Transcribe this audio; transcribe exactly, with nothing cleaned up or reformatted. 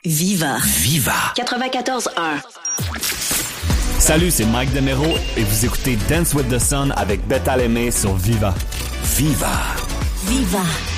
Viva. Viva. quatre-vingt-quatorze un. Salut, c'est Mike Demero et vous écoutez Dance with the Sun avec Beth Alemé sur Viva. Viva. Viva.